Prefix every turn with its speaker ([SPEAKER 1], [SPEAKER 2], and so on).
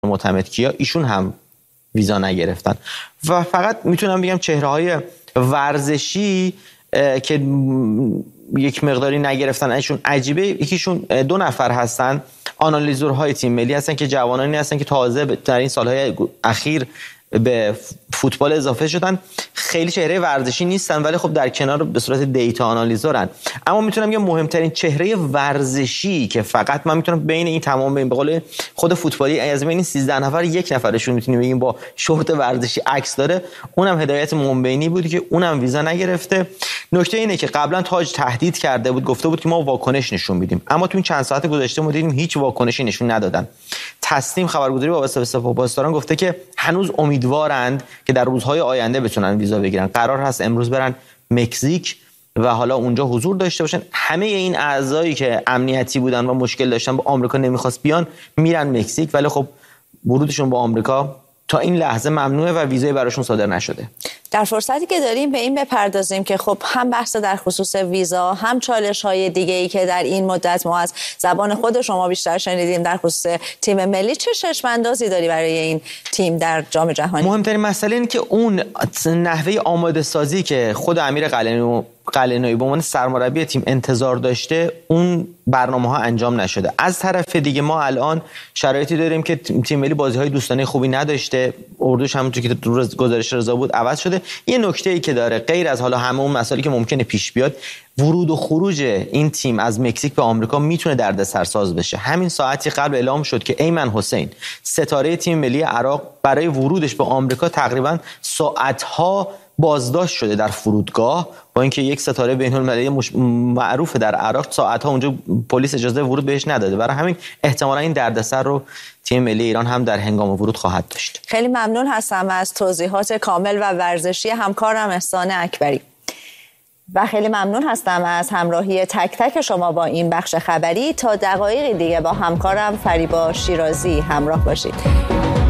[SPEAKER 1] معتمد کیا ایشون هم ویزا نگرفتن. و فقط میتونم بگم چهره‌های ورزشی که یک مقداری نگرفتن ایشون عجیبه. یکیشون 2 نفر هستن، آنالیزورهای تیم ملی هستن که جوانانی هستن که تازه در این سالهای اخیر به فوتبال اضافه شدن. خیلی چهره ورزشی نیستن ولی خب در کنار به صورت دیتا آنالیزورن. اما میتونم بگم مهمترین چهره ورزشی که فقط من میتونم بین این تمام به قول خود فوتبالی از بین 13 نفر یک نفرشون میتونیم بگیم با شورت ورزشی عکس داره، اونم هدایت منبینی بود که اونم ویزا نگرفته. نکته اینه که قبلا تاج تهدید کرده بود، گفته بود که ما واکنش نشون میدیم، اما تو این چند ساعت گذشته ما دیدیم هیچ واکنشی نشون ندادن. تسنیم خبرگزاری وابسته به سپاهپاسداران گفته که هنوز امیدوارند که در روزهای آینده بتونن ویزا بگیرن. قرار هست امروز برن مکزیک و حالا اونجا حضور داشته باشن. همه این اعضایی که امنیتی بودن و مشکل داشتن با آمریکا نمیخواست بیان میرن مکزیک، ولی خب ورودشون با آمریکا تا این لحظه ممنوعه و ویزای براشون صادر نشده.
[SPEAKER 2] در فرصتی که داریم به این بپردازیم که خب هم بحث در خصوص ویزا، هم چالش‌های دیگه‌ای که در این مدت ما از زبان خود شما بیشتر شنیدیم در خصوص تیم ملی، چه چشم‌اندازی داری برای این تیم در جام جهانی؟
[SPEAKER 1] مهمترین مسئله اینه که اون نحوه آماده سازی که خود امیر قلعه‌نویی به عنوان سرمربی تیم انتظار داشته، اون برنامه‌ها انجام نشده. از طرف دیگه ما الان شرایطی داریم که تیم ملی بازی‌های دوستانه خوبی نداشته، اردوش همونطور که تو گزارش رضا بود عوض شده. یه نکته‌ای که داره غیر از حالا همه اون مسائلی که ممکنه پیش بیاد، ورود و خروج این تیم از مکزیک به آمریکا میتونه دردسرساز بشه. همین ساعتی قبل اعلام شد که ایمن حسین ستاره تیم ملی عراق برای ورودش به آمریکا تقریبا ساعت‌ها بازداشت شده در فرودگاه، با اینکه یک ستاره بین‌المللی معروف در عراق ساعت‌ها اونجا پلیس اجازه ورود بهش نداده. برای همین احتمالاً این دردسر رو تیم ملی ایران هم در هنگام ورود خواهد داشت.
[SPEAKER 2] خیلی ممنون هستم از توضیحات کامل و ورزشی همکارم احسان اکبری و خیلی ممنون هستم از همراهی تک تک شما با این بخش خبری. تا دقایقی دیگه با همکارم فریبا شیرازی همراه باشید.